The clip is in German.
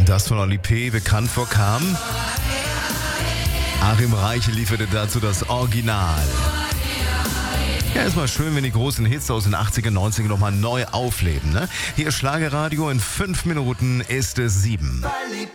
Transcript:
das von Oli P. bekannt vorkam. Achim Reiche lieferte dazu das Original. Ja, ist mal schön, wenn die großen Hits aus den 80er, 90er nochmal neu aufleben, ne? Hier ist Schlagerradio, in 5 Minuten ist es 7.